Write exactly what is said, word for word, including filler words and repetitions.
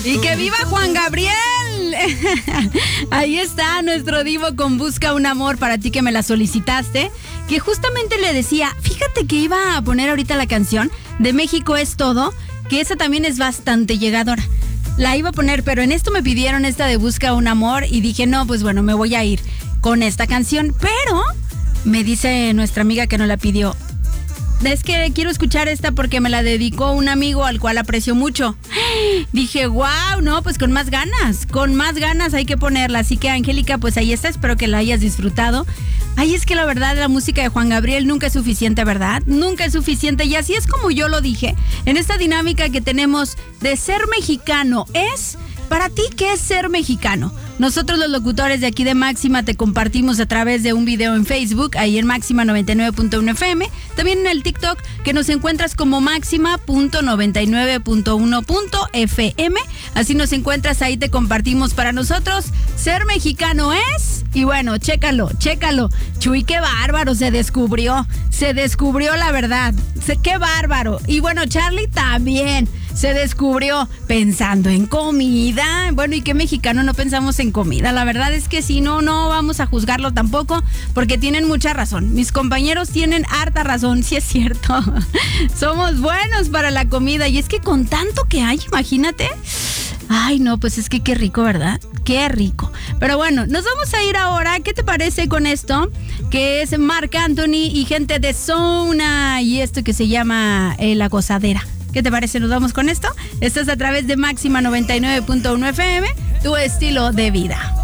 Y que viva Juan Gabriel. Ahí está nuestro divo con Busca un amor, para ti que me la solicitaste. Que justamente le decía, fíjate que iba a poner ahorita la canción de México es todo, que esa también es bastante llegadora. La iba a poner, pero en esto me pidieron esta de Busca un amor y dije, no, pues bueno, me voy a ir con esta canción. Pero me dice nuestra amiga que no la pidió, es que quiero escuchar esta porque me la dedicó un amigo al cual aprecio mucho. Dije, wow, no, pues con más ganas, con más ganas hay que ponerla. Así que, Angélica, pues ahí está, espero que la hayas disfrutado. Ay, es que la verdad, la música de Juan Gabriel nunca es suficiente, ¿verdad? Nunca es suficiente. Y así es como yo lo dije, en esta dinámica que tenemos de ser mexicano es... ¿Para ti qué es ser mexicano? Nosotros los locutores de aquí de Máxima te compartimos a través de un video en Facebook, ahí en Máxima noventa y nueve punto uno F M, también en el TikTok, que nos encuentras como máxima punto noventa y nueve punto uno punto F M. Así nos encuentras, ahí te compartimos. Para nosotros, ser mexicano es... Y bueno, chécalo, chécalo. Chuy, qué bárbaro, se descubrió, se descubrió la verdad. Qué bárbaro. Y bueno, Charlie también se descubrió pensando en comida. Bueno, ¿y qué mexicano no pensamos en comida? La verdad es que sí, no, no vamos a juzgarlo tampoco, porque tienen mucha razón. Mis compañeros tienen harta razón, sí es cierto. Somos buenos para la comida, y es que con tanto que hay, imagínate. Ay, no, pues es que qué rico, ¿verdad? Qué rico. Pero bueno, nos vamos a ir ahora. ¿Qué te parece con esto? Que es Marc Anthony y gente de Zona, y esto que se llama eh, La Gozadera. ¿Qué te parece? ¿Nos vamos con esto? Estás a través de Máxima noventa y nueve punto uno F M, tu estilo de vida.